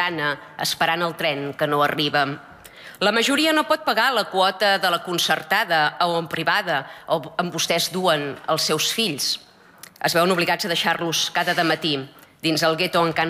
mitjana esperant el tren que no arriba. La majoria no pot pagar la quota de la concertada o en privada on vostès duen els seus fills. Es veuen obligats a deixar-los cada dematí dins el gueto en